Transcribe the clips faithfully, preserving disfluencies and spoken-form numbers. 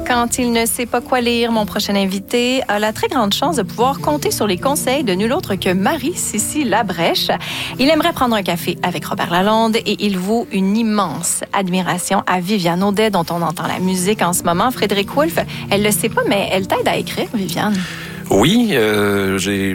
Quand il ne sait pas quoi lire, mon prochain invité a la très grande chance de pouvoir compter sur les conseils de nul autre que Marie-Cécile Labrèche. Il aimerait prendre un café avec Robert Lalonde et il vaut une immense admiration à Viviane Audet, dont on entend la musique en ce moment. Frédéric Wolfe, elle le sait pas, mais elle t'aide à écrire, Viviane. Oui, euh, j'ai...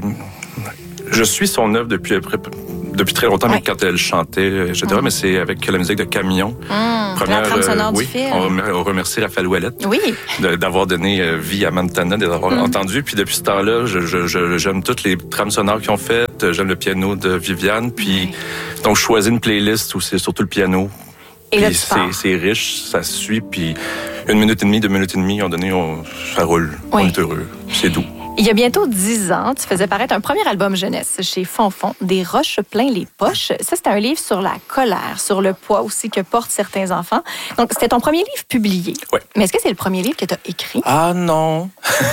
je suis son œuvre depuis après... depuis très longtemps, ouais. Mais quand elle chantait, et cetera. Mmh. Mais c'est avec la musique de Camion. Mmh, Première, la trame sonore euh, oui, du film. On remercie Raphaël Ouellette oui. de, d'avoir donné vie à Montana, d'avoir mmh. entendu. Puis depuis ce temps-là, je, je, je, j'aime toutes les trames sonores qu'ils ont faites. J'aime le piano de Viviane. Puis mmh. donc, je choisis une playlist où c'est surtout le piano. Et là, puis c'est, c'est riche, ça se suit. Puis une minute et demie, deux minutes et demie, on donné, on, ça roule. Oui. On est heureux. C'est doux. Il y a bientôt dix ans, tu faisais paraître un premier album jeunesse chez Fonfon, Des roches plein les poches. Ça, c'était un livre sur la colère, sur le poids aussi que portent certains enfants. Donc, c'était ton premier livre publié. Oui. Mais est-ce que c'est le premier livre que tu as écrit? Ah non!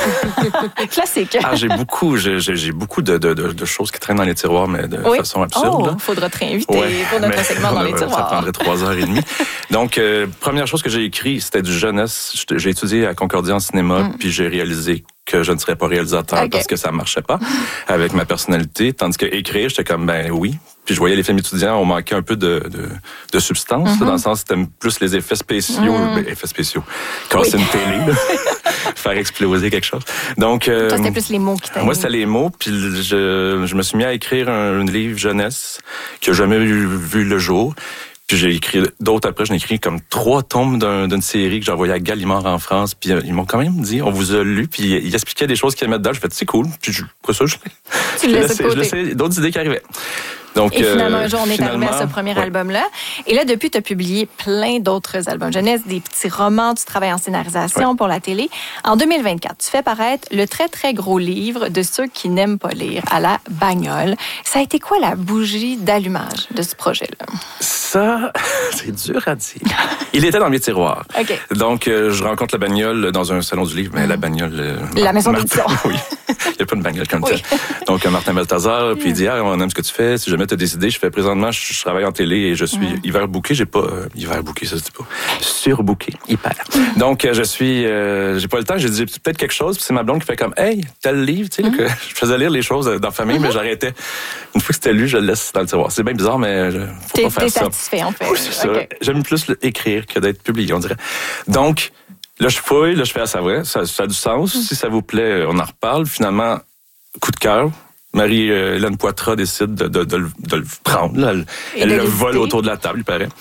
Classique. Ah, j'ai beaucoup, j'ai, j'ai beaucoup de, de, de, de choses qui traînent dans les tiroirs, mais de oui. façon absurde. Il faudra te réinviter ouais, pour notre segment dans les tiroirs. Ça prendrait trois heures et demie. Donc, euh, première chose que j'ai écrit, c'était du jeunesse. J'ai étudié à Concordia en cinéma, mm. puis j'ai réalisé que je ne serais pas réalisateur okay. parce que ça marchait pas avec ma personnalité. Tandis que écrire, j'étais comme, ben oui. Puis je voyais les films étudiants, on manquait un peu de, de, de substance, mm-hmm. dans le sens c'était plus les effets spéciaux. Mm. Ben, effets spéciaux. Quand oui. c'est une télé, là, faire exploser quelque chose. Donc, euh, toi, c'était plus les mots qui t'aidaient. Moi, c'était les mots. Puis je, je me suis mis à écrire un, un livre jeunesse qui n'a jamais vu, vu le jour. Puis j'ai écrit d'autres après, j'en ai écrit comme trois tomes d'un, d'une série que j'ai envoyée à Gallimard en France. Puis euh, ils m'ont quand même dit, on vous a lu, puis ils expliquaient des choses qu'ils aimaient dedans. J'ai fait, c'est cool. Puis je, après ça, je, tu je, laissais, je laissais d'autres idées qui arrivaient. Donc, et finalement, un jour, on est finalement, arrivé à ce premier ouais. album-là. Et là, depuis, tu as publié plein d'autres albums jeunesse, des petits romans, tu travailles en scénarisation ouais. pour la télé. En deux mille vingt-quatre, tu fais paraître le très, très gros livre de ceux qui n'aiment pas lire, à la bagnole. Ça a été quoi la bougie d'allumage de ce projet-là? Ça, c'est dur à dire. Il était dans mes tiroirs. Okay. Donc, euh, je rencontre la bagnole dans un salon du livre, mais la bagnole... Euh, la maison Martin, d'édition. Oui, il n'y a pas de bagnole comme oui. ça. Donc, Martin Balthazar, puis il dit, ah, on aime ce que tu fais, si jamais tu as décidé, je fais présentement, je, je travaille en télé et je suis mm. hiver booké, j'ai pas... Euh, hiver booké, ça se dit pas. Surbooké, hyper. Mm. Donc, euh, je suis... Euh, j'ai pas le temps, j'ai dit peut-être quelque chose, puis c'est ma blonde qui fait comme, hey, t'as le livre, tu sais, mm. que je faisais lire les choses dans la famille, mm-hmm. mais j'arrêtais. Une fois que c'était lu, je le laisse dans le tiroir. C'est bien bizarre, mais faut t'es, pas faire t'es ça. satisfait, en fait. Oui, c'est okay. ça. J'aime plus écrire que d'être publié, on dirait. Donc, là, je fouille, là, je fais, ah, ça vrai, ça, ça a du sens. Mm. Si ça vous plaît, on en reparle. Finalement, coup de cœur. Marie-Hélène Poitras décide de, de, de, de, de le prendre. Là. Elle, elle le vole autour de la table, il paraît.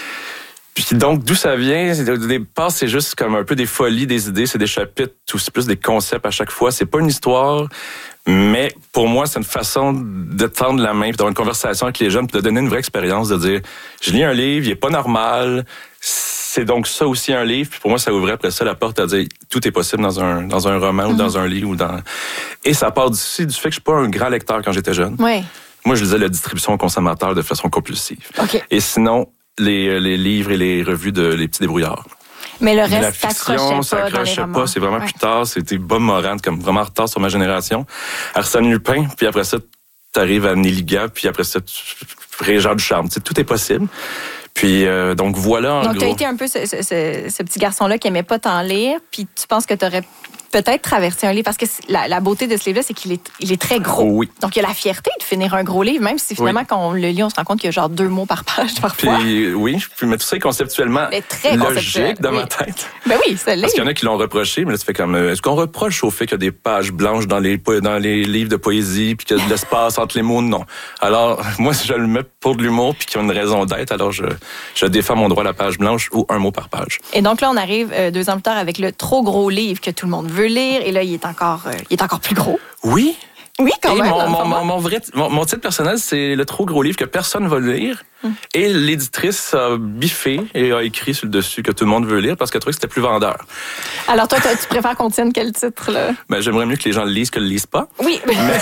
Puis donc, d'où ça vient? Au départ, c'est juste comme un peu des folies, des idées. C'est des chapitres, ou c'est plus des concepts à chaque fois. C'est pas une histoire, mais pour moi, c'est une façon de tendre la main, puis d'avoir une conversation avec les jeunes, puis de donner une vraie expérience, de dire, je lis un livre, il est pas normal. C'est donc ça aussi un livre. Puis pour moi, ça ouvrait après ça la porte à dire tout est possible dans un dans un roman mm-hmm. ou dans un livre ou dans. Et ça part d'ici du fait que je suis pas un grand lecteur quand j'étais jeune. Oui. Moi, je lisais la distribution aux consommateurs de façon compulsive. Okay. Et sinon, les les livres et les revues de les petits débrouillards. Mais le reste, la fiction, ça accrochait pas. C'est vraiment ouais. plus tard. C'était Bob Moran, comme vraiment en retard sur ma génération. Arsène Lupin, puis après ça, t'arrives à Néliga, puis après ça, Régent Ducharme. Tu sais, tout est possible. Puis, euh, donc voilà, en donc, gros. tu as été un peu ce, ce, ce, ce petit garçon-là qui aimait pas tant lire, puis tu penses que tu aurais peut-être traversé un livre, parce que la, la beauté de ce livre-là, c'est qu'il est, il est très gros. Oui. Donc, il y a la fierté de finir un gros livre, même si finalement, oui. quand on le lit, on se rend compte qu'il y a genre deux mots par page parfois. Puis, oui, puis, mais tout ça est conceptuellement mais très logique dans oui. ma tête. Ben oui, c'est Parce qu'il y en a qui l'ont reproché, mais là, tu fais comme, est-ce qu'on reproche au fait qu'il y a des pages blanches dans les, dans les livres de poésie, puis qu'il y a de l'espace entre les mots? Non. Alors, moi, je le mets pour de l'humour, puis qu'il y a une raison d'être, alors je, je défends mon droit à la page blanche ou un mot par page. Et donc là, on arrive euh, deux ans plus tard avec le trop gros livre que tout le monde veut lire, et là, il est encore, euh, il est encore plus gros. Oui. Oui, quand et même. Mon, mon, mon, mon, vrai, mon, mon titre personnel, c'est le trop gros livre que personne ne va lire. Mm. Et l'éditrice a biffé et a écrit sur le dessus que tout le monde veut lire parce qu'elle trouvait que c'était plus vendeur. Alors toi, tu préfères qu'on tienne quel titre, là? Ben, j'aimerais mieux que les gens le lisent que le lisent pas. Oui. Mais, mais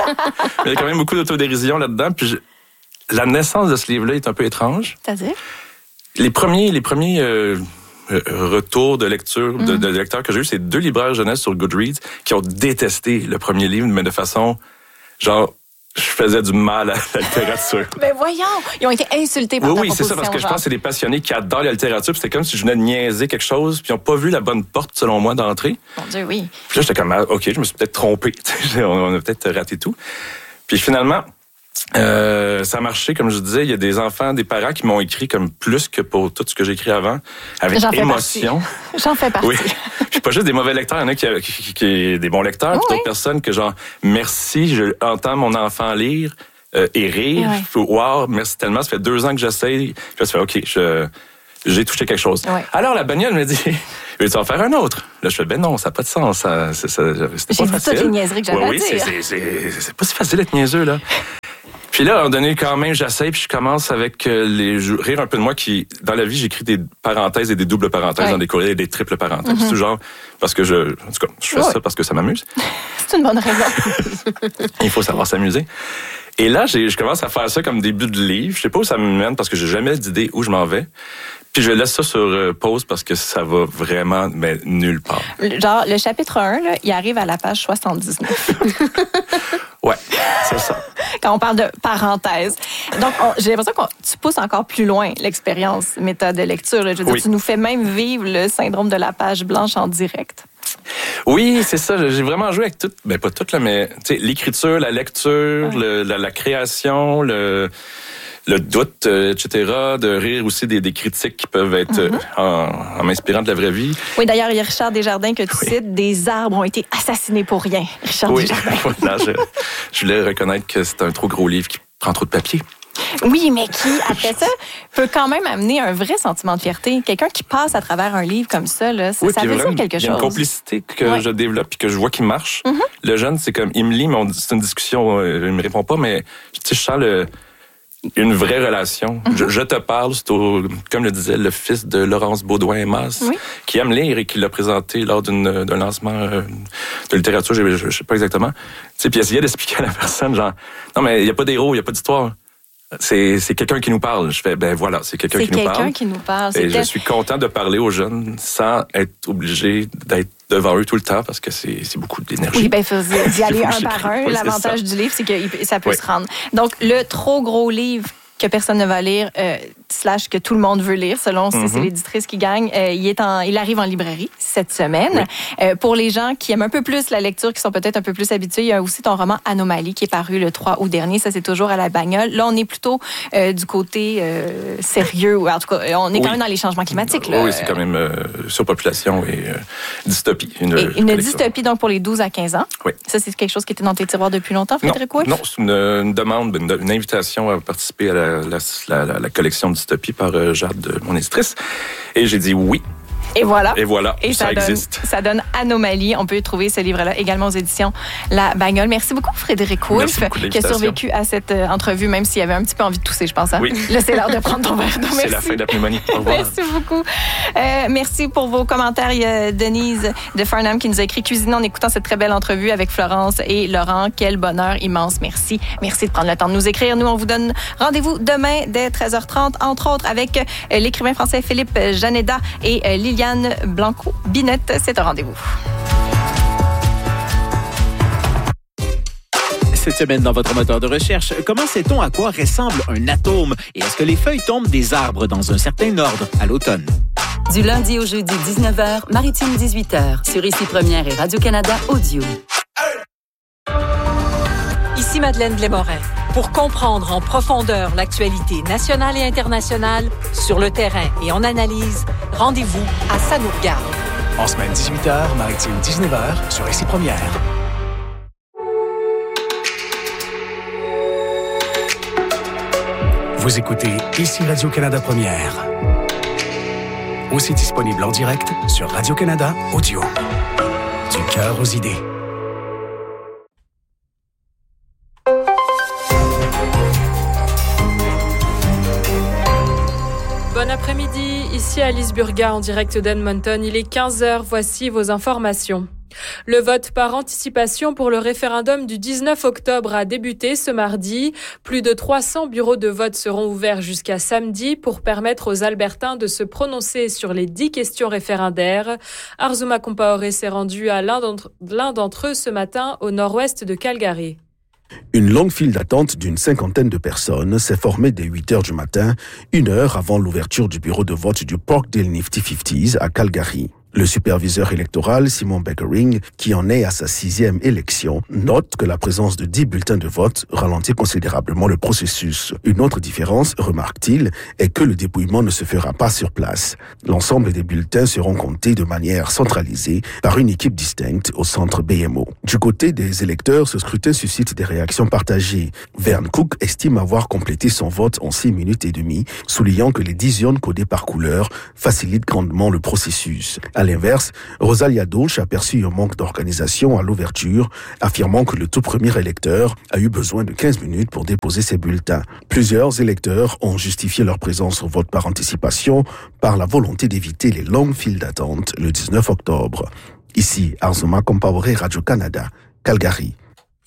il y a quand même beaucoup d'autodérision là-dedans. Puis je, la naissance de ce livre-là est un peu étrange. C'est-à-dire? Les premiers... Les premiers euh, retour de lecture de, de lecteurs que j'ai eu, c'est deux libraires jeunesse sur Goodreads qui ont détesté le premier livre, mais de façon genre je faisais du mal à la littérature. Mais voyons, ils ont été insultés par oui, ta oui, c'est ça, parce que genre. je pense que c'est des passionnés qui adorent la littérature. Puis c'était comme si je venais de niaiser quelque chose, puis ils n'ont pas vu la bonne porte, selon moi, d'entrée. Mon Dieu, oui. Puis là, j'étais comme, ah, OK, je me suis peut-être trompé. on, on a peut-être raté tout. Puis finalement, euh, ça a marché, comme je disais. Il y a des enfants, des parents qui m'ont écrit comme plus que pour tout ce que j'ai écrit avant, avec J'en fais émotion. Partie. J'en fais partie. Oui. Je suis pas juste des mauvais lecteurs, il y en a qui, qui, qui, qui des bons lecteurs, oh, puis d'autres oui. personnes que genre, merci, je entends mon enfant lire euh, et rire. Ouais. Wow, merci tellement. Ça fait deux ans que j'essaye. Je me suis fait, OK, je, j'ai touché quelque chose. Ouais. Alors la bagnole me dit, veux-tu en faire un autre? Là, je fais, ben non, ça n'a pas de sens. Ça, ça, ça, c'était j'ai pas dit facile. toutes les niaiseries que j'avais ouais, à oui, dire. C'est, c'est, c'est, c'est pas si facile d'être niaiseux, là. Puis là, à un moment donné, quand même, j'essaie, puis je commence avec euh, les rire un peu de moi qui, dans la vie, j'écris des parenthèses et des doubles parenthèses ouais. dans des courriels et des triples parenthèses. Mm-hmm. C'est tout genre, parce que je, en tout cas, je fais ouais. ça parce que ça m'amuse. C'est une bonne raison. Il faut savoir s'amuser. Et là, j'ai, je commence à faire ça comme début de livre. Je sais pas où ça me mène parce que j'ai jamais d'idée où je m'en vais. Puis je laisse ça sur euh, pause parce que ça va vraiment, mais nulle part. Genre, le chapitre un, là, il arrive à la page soixante-dix-neuf. Ouais, c'est ça. Quand on parle de parenthèse. Donc, on, j'ai l'impression que tu pousses encore plus loin l'expérience méthode de lecture. Là. Je veux dire, oui. tu nous fais même vivre le syndrome de la page blanche en direct. Oui, c'est ça. J'ai vraiment joué avec tout, ben pas tout, là, mais l'écriture, la lecture, ouais. le, la, la création, le... le doute, euh, et cetera, de rire aussi des, des critiques qui peuvent être mm-hmm. euh, en, en m'inspirant de la vraie vie. Oui, d'ailleurs, il y a Richard Desjardins que tu oui. cites, des arbres ont été assassinés pour rien. Richard oui. Desjardins. Voilà, je, je voulais reconnaître que c'est un trop gros livre qui prend trop de papier. Oui, mais qui, après ça, peut quand même amener un vrai sentiment de fierté. Quelqu'un qui passe à travers un livre comme ça, là, ça, oui, ça veut vraiment, dire quelque chose. Il y a une complicité que ouais. je développe et que je vois qui marche. Mm-hmm. Le jeune, c'est comme, il me lit, mais on, c'est une discussion, il me répond pas, mais tu sais, je sens le... une vraie relation. Mm-hmm. Je, je te parle, c'est au, comme le disait le fils de Laurence Baudouin-Masse, oui. qui aime lire et qui l'a présenté lors d'une, d'un lancement euh, de littérature, je, je, je sais pas exactement. Tu sais, puis essayait d'expliquer à la personne, genre, non, mais il y a pas d'héros, il y a pas d'histoire. C'est, c'est quelqu'un qui nous parle. Je fais, ben voilà, c'est quelqu'un c'est qui nous parle. C'est quelqu'un qui nous parle. Et je suis content de parler aux jeunes sans être obligé d'être devant eux tout le temps parce que c'est, c'est beaucoup d'énergie. Oui, ben il faut d'y aller un par un. L'avantage du livre, c'est que ça peut oui. se rendre. Donc, le trop gros livre que personne ne va lire, euh, slash que tout le monde veut lire, selon si mm-hmm. c'est l'éditrice qui gagne, euh, il, est en, il arrive en librairie cette semaine. Oui. Euh, pour les gens qui aiment un peu plus la lecture, qui sont peut-être un peu plus habitués, il y a aussi ton roman Anomalie qui est paru le trois août dernier. Ça, c'est toujours à la bagnole. Là, on est plutôt euh, du côté euh, sérieux. En tout cas, on est oui. quand même dans les changements climatiques. Là. Oui, c'est quand même euh, surpopulation et euh, dystopie. Une, et une dystopie, donc, pour les douze à quinze ans. Oui. Ça, c'est quelque chose qui était dans tes tiroirs depuis longtemps, Frédéric Wolff? Non, c'est une, une demande, une, une invitation à participer à la, la, la, la, la collection Dystopie par euh, Jade, mon éditrice. Et j'ai dit oui. Et voilà. Et voilà, et ça, ça existe. Donne, ça donne Anomalie. On peut trouver ce livre-là également aux éditions La Bagnole. Merci beaucoup, Frédéric Wolff, qui a survécu à cette euh, entrevue, même s'il avait un petit peu envie de tousser, je pense. Hein? Oui. Là, c'est l'heure de prendre ton verre d'eau. C'est la fin de la pneumonie. Au revoir. Merci beaucoup. Euh, merci pour vos commentaires. Il y a Denise de Farnham qui nous a écrit « Cuisiner en écoutant cette très belle entrevue avec Florence et Laurent. Quel bonheur immense. Merci. Merci de prendre le temps de nous écrire. Nous, on vous donne rendez-vous demain dès treize heures trente, entre autres, avec euh, l'écrivain français Philippe Janeda et euh, Liliane Blanco. Binette, c'est un rendez-vous. Cette semaine, dans votre moteur de recherche, comment sait-on à quoi ressemble un atome et est-ce que les feuilles tombent des arbres dans un certain ordre à l'automne? Du lundi au jeudi, dix-neuf heures, Maritime dix-huit heures, sur Ici Première et Radio-Canada Audio. Ici Madeleine Blais-Morin. Pour comprendre en profondeur l'actualité nationale et internationale, sur le terrain et en analyse, rendez-vous à Ça nous regarde. En semaine dix-huit heures, Maritime dix-neuf heures, sur Ici Première. Vous écoutez Ici Radio-Canada Première. Aussi disponible en direct sur Radio-Canada Audio. Du cœur aux idées. Bon après-midi, ici Alice Burga en direct d'Edmonton. Il est quinze heures, voici vos informations. Le vote par anticipation pour le référendum du dix-neuf octobre a débuté ce mardi. Plus de trois cents bureaux de vote seront ouverts jusqu'à samedi pour permettre aux Albertains de se prononcer sur les dix questions référendaires. Arzuma Compaoré s'est rendu à l'un d'entre, l'un d'entre eux ce matin au nord-ouest de Calgary. Une longue file d'attente d'une cinquantaine de personnes s'est formée dès huit heures du matin, une heure avant l'ouverture du bureau de vote du Parkdale Nifty cinquante à Calgary. Le superviseur électoral, Simon Beckering, qui en est à sa sixième élection, note que la présence de dix bulletins de vote ralentit considérablement le processus. Une autre différence, remarque-t-il, est que le dépouillement ne se fera pas sur place. L'ensemble des bulletins seront comptés de manière centralisée par une équipe distincte au centre B M O. Du côté des électeurs, ce scrutin suscite des réactions partagées. Vern Cook estime avoir complété son vote en six minutes et demie, soulignant que les dix urnes codées par couleur facilitent grandement le processus. À l'inverse, Rosalia Dolce a perçu un manque d'organisation à l'ouverture, affirmant que le tout premier électeur a eu besoin de quinze minutes pour déposer ses bulletins. Plusieurs électeurs ont justifié leur présence au vote par anticipation par la volonté d'éviter les longues files d'attente le dix-neuf octobre. Ici, Arzuma Compaoré, Radio-Canada, Calgary.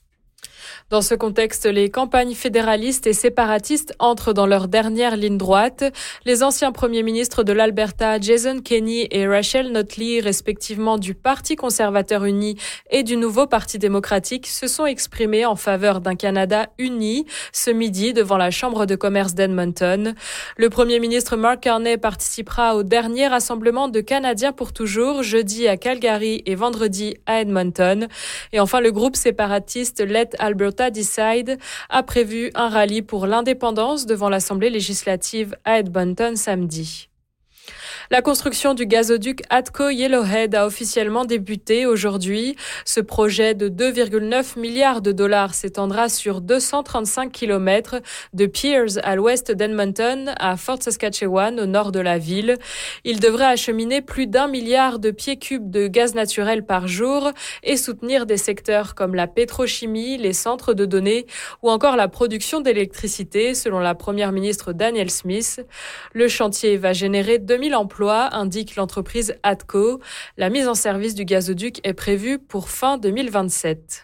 Dans ce contexte, les campagnes fédéralistes et séparatistes entrent dans leur dernière ligne droite. Les anciens premiers ministres de l'Alberta, Jason Kenney et Rachel Notley, respectivement du Parti conservateur uni et du nouveau Parti démocratique, se sont exprimés en faveur d'un Canada uni ce midi devant la Chambre de commerce d'Edmonton. Le premier ministre Mark Carney participera au dernier rassemblement de Canadiens pour toujours, jeudi à Calgary et vendredi à Edmonton. Et enfin, le groupe séparatiste Let Alberta Decide a prévu un rallye pour l'indépendance devant l'Assemblée législative à Edmonton samedi. La construction du gazoduc ATCO Yellowhead a officiellement débuté aujourd'hui. Ce projet de deux virgule neuf milliards de dollars s'étendra sur deux cent trente-cinq kilomètres de Pierce à l'ouest d'Edmonton à Fort Saskatchewan au nord de la ville. Il devrait acheminer plus d'un milliard de pieds cubes de gaz naturel par jour et soutenir des secteurs comme la pétrochimie, les centres de données ou encore la production d'électricité, selon la première ministre Danielle Smith. Le chantier va générer deux mille emplois, indique l'entreprise ATCO. La mise en service du gazoduc est prévue pour fin deux mille vingt-sept.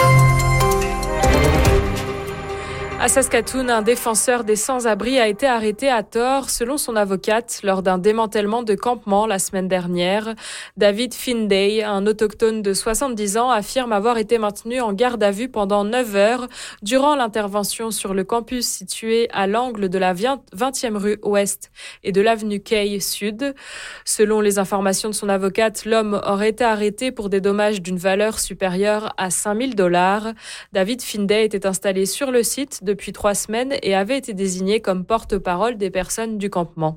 À Saskatoon, un défenseur des sans-abri a été arrêté à tort, selon son avocate, lors d'un démantèlement de campement la semaine dernière. David Finday, un autochtone de soixante-dix ans, affirme avoir été maintenu en garde à vue pendant neuf heures durant l'intervention sur le campus situé à l'angle de la vingtième rue Ouest et de l'avenue Kay Sud. Selon les informations de son avocate, l'homme aurait été arrêté pour des dommages d'une valeur supérieure à cinq mille dollars. David Finday était installé sur le site depuis trois semaines et avait été désigné comme porte-parole des personnes du campement.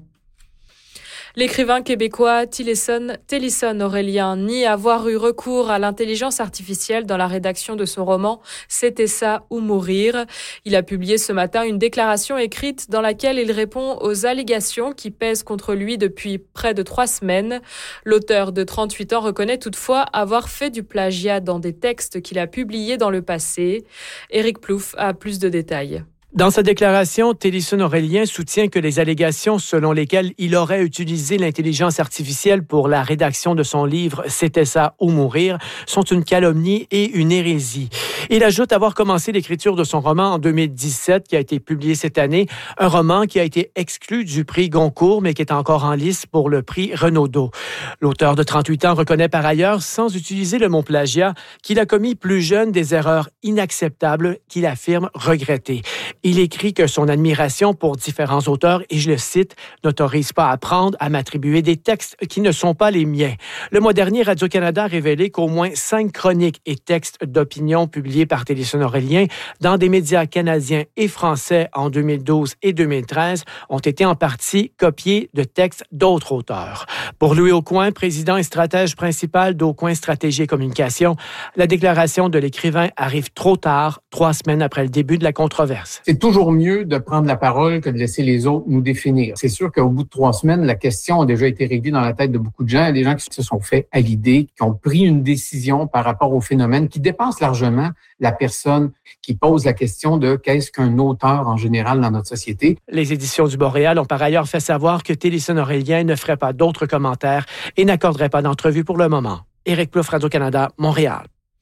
L'écrivain québécois Télisson Aurélien nie avoir eu recours à l'intelligence artificielle dans la rédaction de son roman « C'était ça ou mourir ». Il a publié ce matin une déclaration écrite dans laquelle il répond aux allégations qui pèsent contre lui depuis près de trois semaines. L'auteur de trente-huit ans reconnaît toutefois avoir fait du plagiat dans des textes qu'il a publiés dans le passé. Éric Plouffe a plus de détails. Dans sa déclaration, Télisson Aurélien soutient que les allégations selon lesquelles il aurait utilisé l'intelligence artificielle pour la rédaction de son livre « C'était ça ou mourir » sont une calomnie et une hérésie. Il ajoute avoir commencé l'écriture de son roman en deux mille dix-sept, qui a été publié cette année, un roman qui a été exclu du prix Goncourt, mais qui est encore en lice pour le prix Renaudot. L'auteur de trente-huit ans reconnaît par ailleurs, sans utiliser le mot plagiat, qu'il a commis plus jeune des erreurs inacceptables qu'il affirme regretter. Il écrit que son admiration pour différents auteurs, et je le cite, « n'autorise pas à prendre à m'attribuer des textes qui ne sont pas les miens ». Le mois dernier, Radio-Canada a révélé qu'au moins cinq chroniques et textes d'opinion publiés par Télisson Aurélien dans des médias canadiens et français en deux mille douze et deux mille treize ont été en partie copiés de textes d'autres auteurs. Pour Louis Aucoin, président et stratège principal d'Aucoin Stratégie et Communication, la déclaration de l'écrivain arrive trop tard, trois semaines après le début de la controverse. C'est toujours mieux de prendre la parole que de laisser les autres nous définir. C'est sûr qu'au bout de trois semaines, la question a déjà été réglée dans la tête de beaucoup de gens. Il y a des gens qui se sont fait à l'idée, qui ont pris une décision par rapport au phénomène qui dépasse largement la personne qui pose la question de qu'est-ce qu'un auteur en général dans notre société. Les éditions du Boréal ont par ailleurs fait savoir que Télisson Aurélien ne ferait pas d'autres commentaires et n'accorderait pas d'entrevue pour le moment. Éric Plouffe, Radio-Canada, Montréal.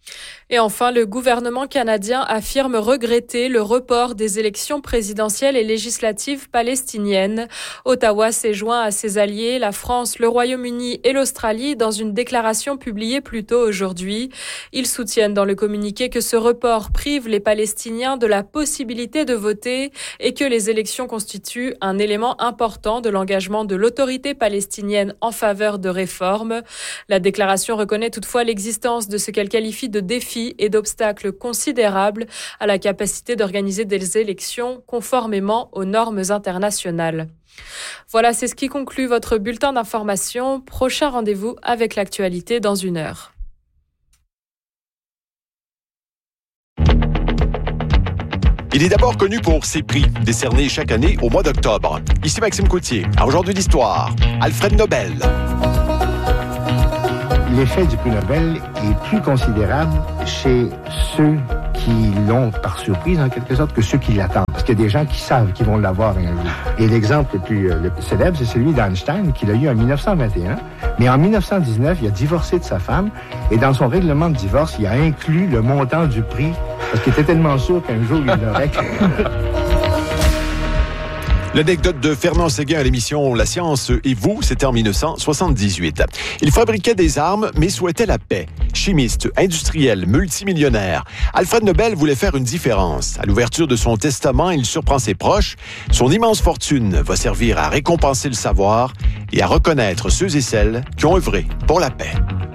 Et enfin, le gouvernement canadien affirme regretter le report des élections présidentielles et législatives palestiniennes. Ottawa s'est joint à ses alliés, la France, le Royaume-Uni et l'Australie, dans une déclaration publiée plus tôt aujourd'hui. Ils soutiennent dans le communiqué que ce report prive les Palestiniens de la possibilité de voter et que les élections constituent un élément important de l'engagement de l'autorité palestinienne en faveur de réformes. La déclaration reconnaît toutefois l'existence de ce qu'elle qualifie de défis et d'obstacles considérables à la capacité d'organiser des élections conformément aux normes internationales. Voilà, c'est ce qui conclut votre bulletin d'information. Prochain rendez-vous avec l'actualité dans une heure. Il est d'abord connu pour ses prix, décernés chaque année au mois d'octobre. Ici Maxime Coutier. À Aujourd'hui d'Histoire, Alfred Nobel. L'effet du prix Nobel est plus considérable chez ceux qui l'ont par surprise, en quelque sorte, que ceux qui l'attendent. Parce qu'il y a des gens qui savent qu'ils vont l'avoir un jour. Et l'exemple le plus, le plus célèbre, c'est celui d'Einstein, qu'il a eu en dix-neuf cent vingt et un. Mais en dix-neuf cent dix-neuf, il a divorcé de sa femme. Et dans son règlement de divorce, il a inclus le montant du prix. Parce qu'il était tellement sûr qu'un jour, il l'aurait. L'anecdote de Fernand Séguin à l'émission La Science et vous, c'était en dix-neuf cent soixante-dix-huit. Il fabriquait des armes, mais souhaitait la paix. Chimiste, industriel, multimillionnaire, Alfred Nobel voulait faire une différence. À l'ouverture de son testament, il surprend ses proches. Son immense fortune va servir à récompenser le savoir et à reconnaître ceux et celles qui ont œuvré pour la paix.